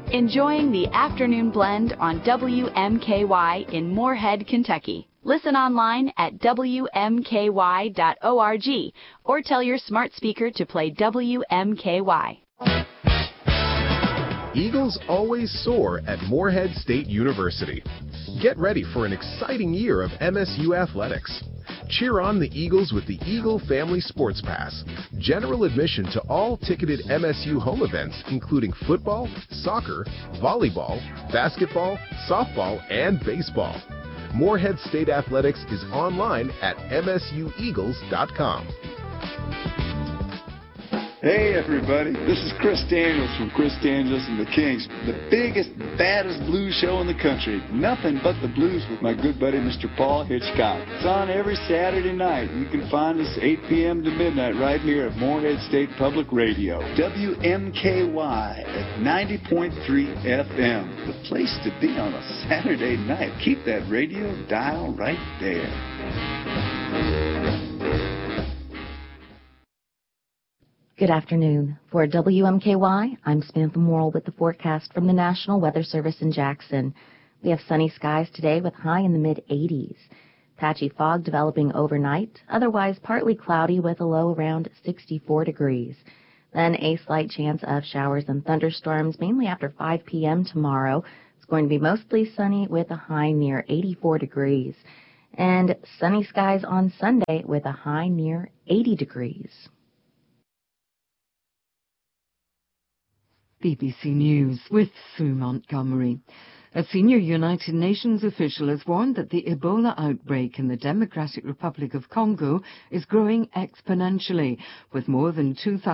Enjoying the afternoon blend on WMKY in Moorhead, Kentucky. Listen online at WMKY.org or tell your smart speaker to play WMKY. Eagles always soar at Moorhead State University. Get ready for an exciting year of MSU athletics. Cheer on the Eagles with the Eagle Family Sports Pass. General admission to all ticketed MSU home events, including football, soccer, volleyball, basketball, softball, and baseball. Moorhead State Athletics is online at msueagles.com. Hey everybody, this is Chris Daniels from Chris Daniels and the Kings, the biggest, baddest blues show in the country. Nothing but the blues with my good buddy Mr. Paul Hitchcock. It's on every Saturday night. You can find us 8 p.m. to midnight right here at Moorhead State Public Radio. WMKY at 90.3 FM. The place to be on a Saturday night. Keep that radio dial right there. Good afternoon. For WMKY, I'm Samantha Morrill with the forecast from the National Weather Service in Jackson. We have sunny skies today with high in the mid-80s. Patchy fog developing overnight, otherwise partly cloudy with a low around 64 degrees. Then a slight chance of showers and thunderstorms, mainly after 5 p.m. tomorrow. It's going to be mostly sunny with a high near 84 degrees. And sunny skies on Sunday with a high near 80 degrees. BBC News with Sue Montgomery. A senior United Nations official has warned that the Ebola outbreak in the Democratic Republic of Congo is growing exponentially, with more than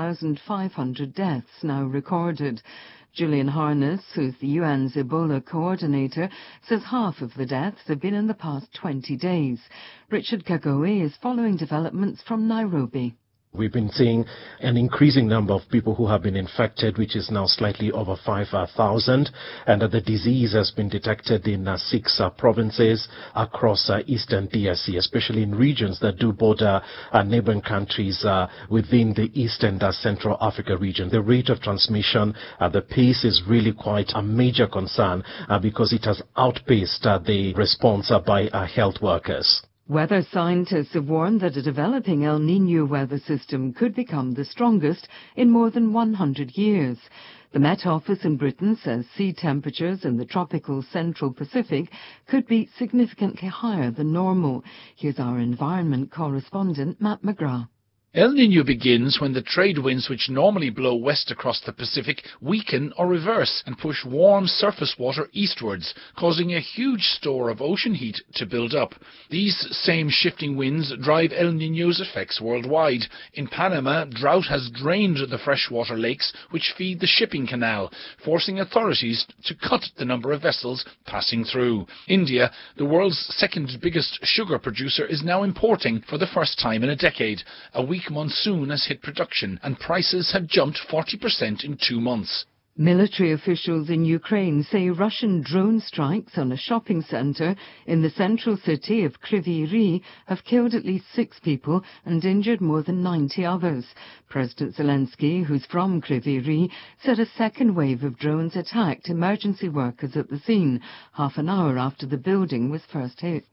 2,500 deaths now recorded. Julian Harness, who's the UN's Ebola coordinator, says half of the deaths have been in the past 20 days. Richard Kagoe is following developments from Nairobi. We've been seeing an increasing number of people who have been infected, which is now slightly over 5,000, and the disease has been detected in 6 provinces across eastern DRC, especially in regions that do border neighboring countries within the East and Central Africa region. The rate of transmission, the pace is really quite a major concern because it has outpaced the response by health workers. Weather scientists have warned that a developing El Niño weather system could become the strongest in more than 100 years. The Met Office in Britain says sea temperatures in the tropical Central Pacific could be significantly higher than normal. Here's our environment correspondent, Matt McGrath. El Niño begins when the trade winds which normally blow west across the Pacific weaken or reverse and push warm surface water eastwards, causing a huge store of ocean heat to build up. These same shifting winds drive El Niño's effects worldwide. In Panama, drought has drained the freshwater lakes which feed the shipping canal, forcing authorities to cut the number of vessels passing through. India, the world's second biggest sugar producer, is now importing for the first time in a decade. A weak monsoon has hit production and prices have jumped 40% in 2 months. Military officials in Ukraine say Russian drone strikes on a shopping centre in the central city of Kryvyi Rih have killed at least 6 people and injured more than 90 others. President Zelensky, who's from Kryvyi Rih, said a second wave of drones attacked emergency workers at the scene, half an hour after the building was first hit.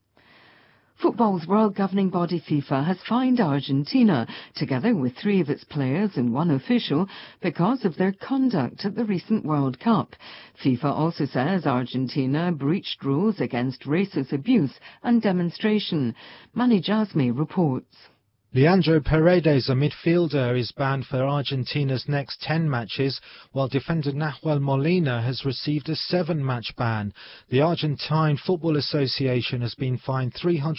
Football's world governing body FIFA has fined Argentina, together with 3 of its players and 1 official, because of their conduct at the recent World Cup. FIFA also says Argentina breached rules against racist abuse and demonstration. Manny Jasmi reports. Leandro Paredes, a midfielder, is banned for Argentina's next 10 matches, while defender Nahuel Molina has received a 7-match ban. The Argentine Football Association has been fined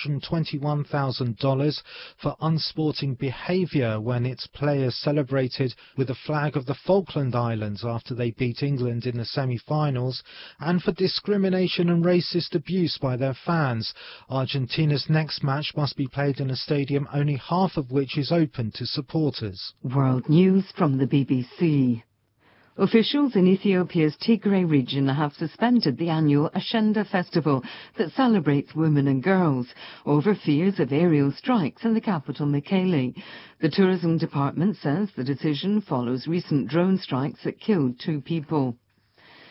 $321,000 for unsporting behaviour when its players celebrated with the flag of the Falkland Islands after they beat England in the semi-finals, and for discrimination and racist abuse by their fans. Argentina's next match must be played in a stadium only half of which is open to supporters. World News from the BBC. Officials in Ethiopia's Tigray region have suspended the annual Ashenda festival that celebrates women and girls over fears of aerial strikes in the capital Mekelle. The tourism department says the decision follows recent drone strikes that killed 2 people.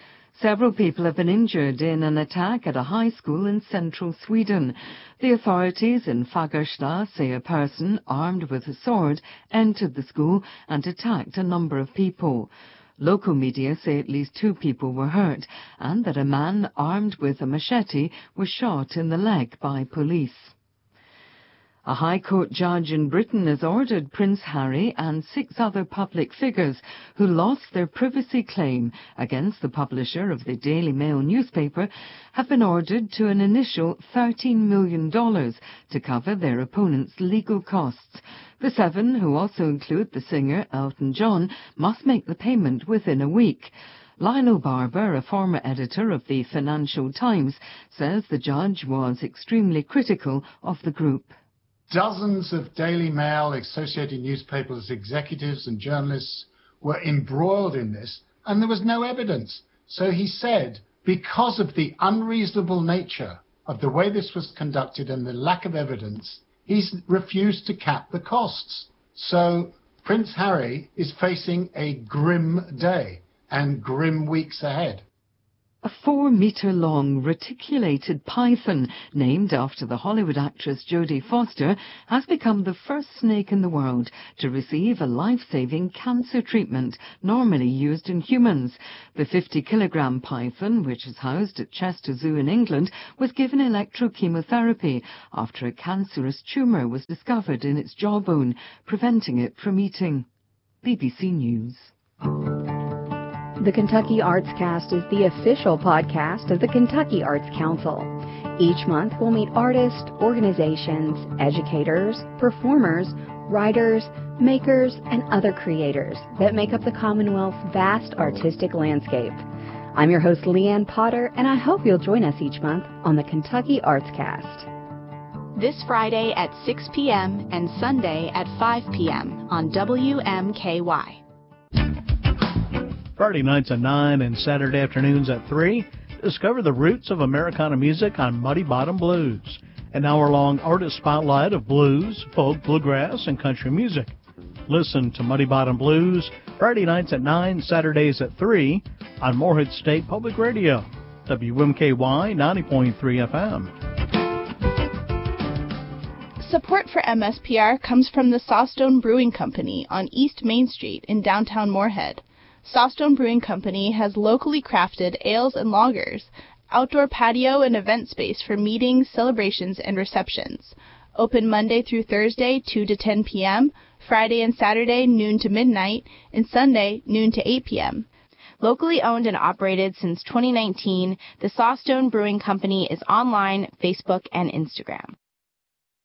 Several people have been injured in an attack at a high school in central Sweden. The authorities in Fagersta say a person armed with a sword entered the school and attacked a number of people. Local media say at least 2 people were hurt and that a man armed with a machete was shot in the leg by police. A High Court judge in Britain has ordered Prince Harry and 6 other public figures who lost their privacy claim against the publisher of the Daily Mail newspaper have been ordered to an initial $13 million to cover their opponents' legal costs. The 7, who also include the singer Elton John, must make the payment within a week. Lionel Barber, a former editor of the Financial Times, says the judge was extremely critical of the group. Dozens of Daily Mail, Associated Newspapers, executives and journalists were embroiled in this, and there was no evidence. So he said, because of the unreasonable nature of the way this was conducted and the lack of evidence, he's refused to cap the costs. So Prince Harry is facing a grim day and grim weeks ahead. A 4-metre-long reticulated python, named after the Hollywood actress Jodie Foster, has become the first snake in the world to receive a life-saving cancer treatment normally used in humans. The 50-kilogram python, which is housed at Chester Zoo in England, was given electrochemotherapy after a cancerous tumour was discovered in its jawbone, preventing it from eating. BBC News. The Kentucky Arts Cast is the official podcast of the Kentucky Arts Council. Each month we'll meet artists, organizations, educators, performers, writers, makers, and other creators that make up the Commonwealth's vast artistic landscape. I'm your host, Leanne Potter, and I hope you'll join us each month on the Kentucky Arts Cast. This Friday at 6 p.m. and Sunday at 5 p.m. on WMKY. Friday nights at 9 and Saturday afternoons at 3, discover the roots of Americana music on Muddy Bottom Blues, an hour-long artist spotlight of blues, folk, bluegrass, and country music. Listen to Muddy Bottom Blues Friday nights at 9, Saturdays at 3 on Morehead State Public Radio, WMKY 90.3 FM. Support for MSPR comes from the Sawstone Brewing Company on East Main Street in downtown Morehead. Sawstone Brewing Company has locally crafted ales and lagers, outdoor patio and event space for meetings, celebrations, and receptions. Open Monday through Thursday, 2 to 10 p.m., Friday and Saturday, noon to midnight, and Sunday, noon to 8 p.m. Locally owned and operated since 2019, the Sawstone Brewing Company is online, Facebook, and Instagram.